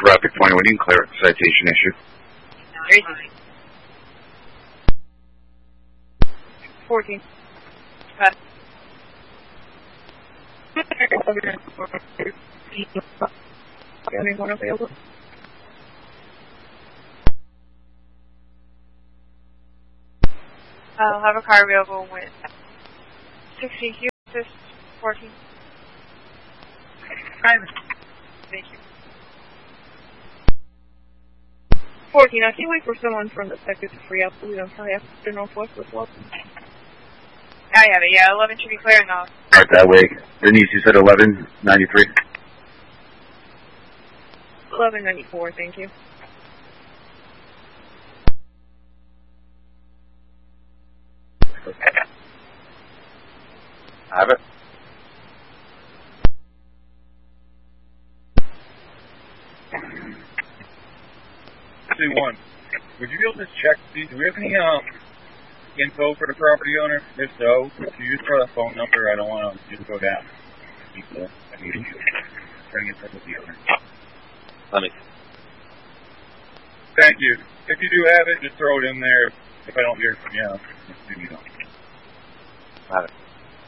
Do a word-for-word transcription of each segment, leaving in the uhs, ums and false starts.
Traffic twenty-one, you can clear it. Citation issue. Crazy. fourteen. Pass. Anyone available? I'll have a car available with sixty Q assist fourteen. Private. Thank you. fourteen, I can wait for someone from the sector to free up. We don't probably have to Northwest with Wilson. I have it, yeah. eleven should be clearing off. Alright, that way. Denise, you said eleven ninety-three? eleven ninety-four, thank you. Have it. One. Would you be able to check, do we have any um, info for the property owner? If so, if you just throw a phone number, I don't want to just go down. People, I need you. Trying to get touch with the owner. Let me. Thank you. If you do have it, just throw it in there. If I don't hear from you, just do you know. Have it.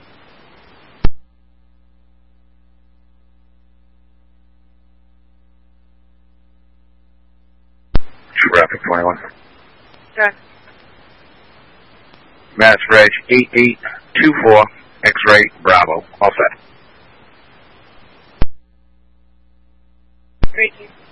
Traffic twenty-one. Done. Mass Reg eight eight two four, X-ray, Bravo. All set. Great.